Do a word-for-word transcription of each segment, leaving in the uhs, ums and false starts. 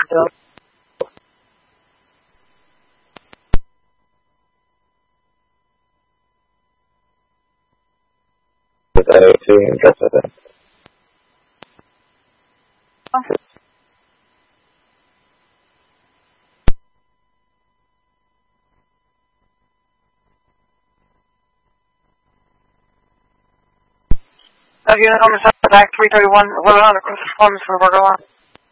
Still. I see interested in. Okay. Uh, unit number seven, back three thirty-one, one hundred across the performance for Burger Line.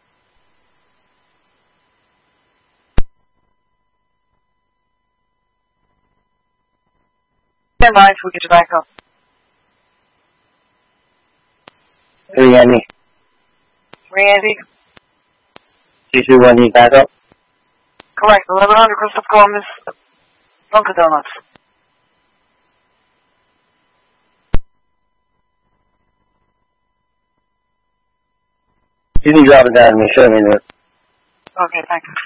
Stand by so we get you back up. three Andy. three Andy. two two one need back up. Correct, eleven hundred Christopher Columbus, Dunkin' Donuts. You can drop it down to me, show me the... Okay, thank you.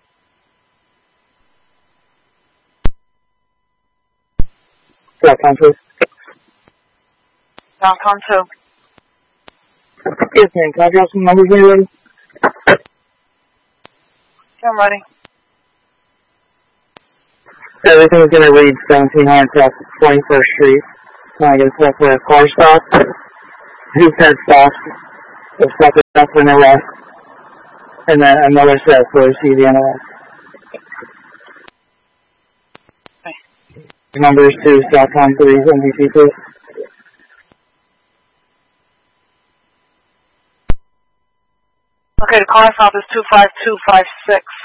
Southcom two. Southcom two. Yes, ma'am. Can I drop some numbers when you're ready? Okay, I'm ready. Everything's going to read seventeen hundred South twenty-first Street. Can I get a set for a car stop? Two set stops. A stop up in the left. And then another set for C V N O S. Okay. Numbers to Southcom three, N B C two. Okay, the car stop is two five two five six.